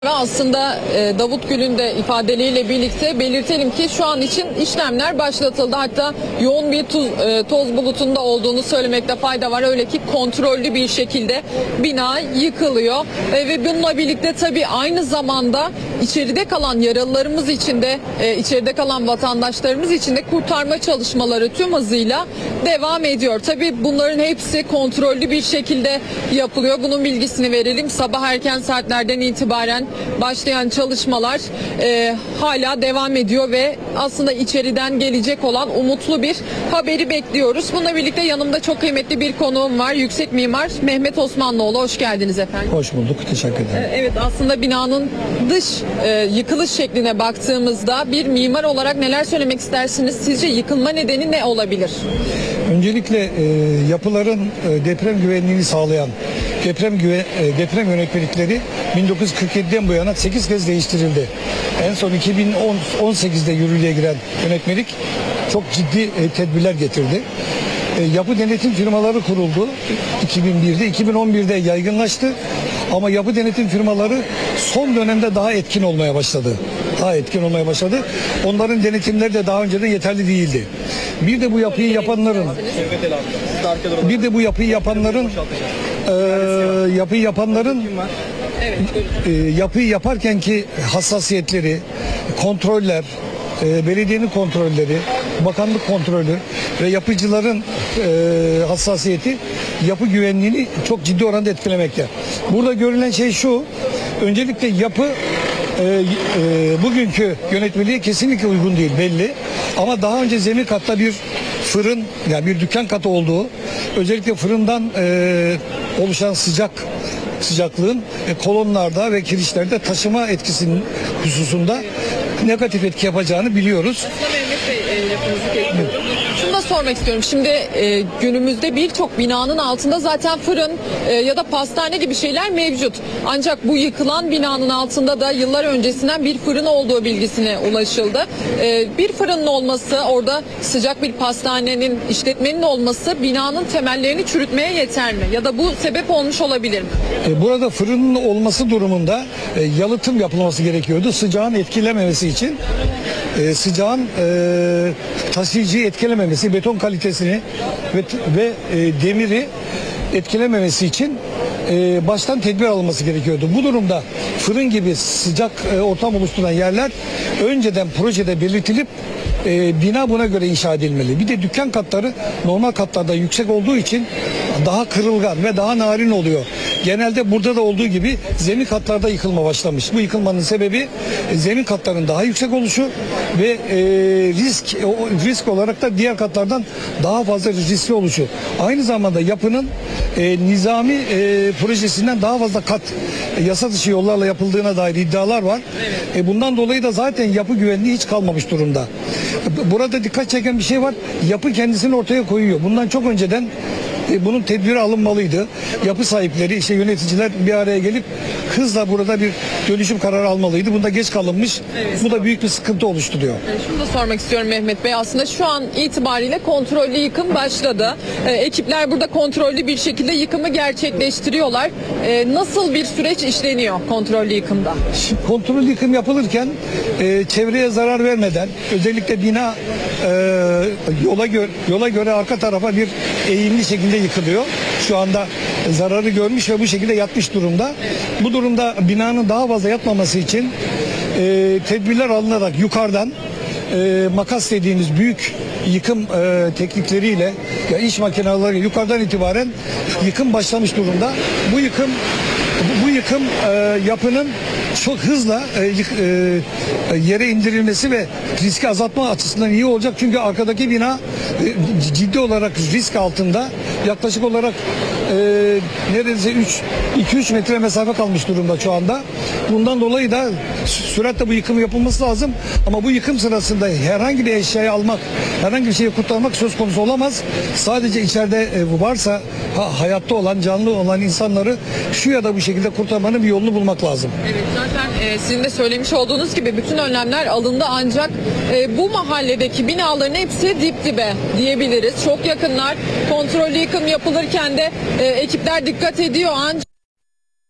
Ve aslında Davut Gül'ün de ifadeleriyle birlikte belirtelim ki şu an için işlemler başlatıldı. Hatta yoğun bir toz bulutunda olduğunu söylemekte fayda var. Öyle ki kontrollü bir şekilde bina yıkılıyor. Ve bununla birlikte tabii aynı zamanda içeride kalan yaralılarımız için de içeride kalan vatandaşlarımız için de kurtarma çalışmaları tüm hızıyla devam ediyor. Tabii bunların hepsi kontrollü bir şekilde yapılıyor. Bunun bilgisini verelim. Sabah erken saatlerden itibaren başlayan çalışmalar hala devam ediyor ve aslında içeriden gelecek olan umutlu bir haberi bekliyoruz. Bununla birlikte yanımda çok kıymetli bir konuğum var. Yüksek Mimar Mehmet Osmanlıoğlu. Hoş geldiniz efendim. Hoş bulduk. Teşekkür ederim. Evet, aslında binanın dış yıkılış şekline baktığımızda bir mimar olarak neler söylemek istersiniz? Sizce yıkılma nedeni ne olabilir? Öncelikle yapıların deprem güvenliğini sağlayan deprem yönetmelikleri 1947'den bu yana 8 kez değiştirildi. En son 2018'de yürürlüğe giren yönetmelik çok ciddi tedbirler getirdi. Yapı denetim firmaları kuruldu 2001'de, 2011'de yaygınlaştı. Ama yapı denetim firmaları son dönemde daha etkin olmaya başladı. Onların denetimleri de daha önceden yeterli değildi. Bir de bu yapıyı yapanların yapıyı yaparkenki hassasiyetleri, kontroller, belediyenin kontrolleri, bakanlık kontrolü ve yapıcıların hassasiyeti yapı güvenliğini çok ciddi oranda etkilemekte. Burada görülen şey şu: öncelikle yapı bugünkü yönetmeliğe kesinlikle uygun değil, belli. Ama daha önce zemin katta bir fırın, yani bir dükkan katı olduğu, özellikle fırından oluşan sıcaklığın kolonlarda ve kirişlerde taşıma etkisinin hususunda negatif etki yapacağını biliyoruz. Aslında Mehmet Bey, lafınızı kesiyorum. Şunu da sormak istiyorum. Şimdi günümüzde birçok binanın altında zaten fırın ya da pastane gibi şeyler mevcut. Ancak bu yıkılan binanın altında da yıllar öncesinden bir fırın olduğu bilgisine ulaşıldı. Bir fırının olması, orada sıcak bir pastanenin, işletmenin olması binanın temellerini çürütmeye yeter mi? Ya da bu sebep olmuş olabilir mi? Burada fırının olması durumunda yalıtım yapılması gerekiyordu. Sıcağın etkilememesi için, sıcağın taşıyıcıyı etkilememesi, beton kalitesini ve demiri etkilememesi için baştan tedbir alınması gerekiyordu. Bu durumda fırın gibi sıcak ortam oluşturan yerler önceden projede belirtilip bina buna göre inşa edilmeli. Bir de dükkan katları normal katlarda yüksek olduğu için daha kırılgan ve daha narin oluyor. Genelde burada da olduğu gibi zemin katlarda yıkılma başlamış. Bu yıkılmanın sebebi zemin katlarının daha yüksek oluşu ve risk olarak da diğer katlardan daha fazla riskli oluşu. Aynı zamanda yapının nizami projesinden daha fazla kat yasa dışı yollarla yapıldığına dair iddialar var. Evet. Bundan dolayı da zaten yapı güvenliği hiç kalmamış durumda. Burada dikkat çeken bir şey var. Yapı kendisini ortaya koyuyor. Bundan çok önceden bunun tedbiri alınmalıydı. Yapı sahipleri, yöneticiler bir araya gelip hızla burada bir dönüşüm kararı almalıydı. Bunda geç kalınmış. Evet. Bu da büyük bir sıkıntı oluşturuyor. Şunu da sormak istiyorum Mehmet Bey. Aslında şu an itibariyle kontrollü yıkım başladı. Ekipler burada kontrollü bir şekilde yıkımı gerçekleştiriyorlar. Nasıl bir süreç işleniyor kontrollü yıkımda? Şimdi kontrollü yıkım yapılırken çevreye zarar vermeden, özellikle bina yola göre arka tarafa bir eğimli şekilde yıkılıyor. Şu anda zararı görmüş ve bu şekilde yatmış durumda. Bu durumda binanın daha fazla yatmaması için tedbirler alınarak yukarıdan makas dediğimiz büyük yıkım teknikleriyle, ya iş makineleri yukarıdan itibaren yıkım başlamış durumda. Bu yıkım yapının çok hızla yere indirilmesi ve riski azaltma açısından iyi olacak. Çünkü arkadaki bina ciddi olarak risk altında. Yaklaşık olarak neredeyse 2-3 metre mesafe kalmış durumda şu anda. Bundan dolayı da süratle bu yıkım yapılması lazım. Ama bu yıkım sırasında herhangi bir eşyayı almak, herhangi bir şeyi kurtarmak söz konusu olamaz. Sadece içeride varsa hayatta olan, canlı olan insanları şu ya da bu şekilde kurtarmanın bir yolunu bulmak lazım. Evet, zaten sizin de söylemiş olduğunuz gibi bütün önlemler alındı, ancak bu mahalledeki binaların hepsi dip dibe diyebiliriz. Çok yakınlar. Kontrollü yıkım yapılırken de ekipler dikkat ediyor ancak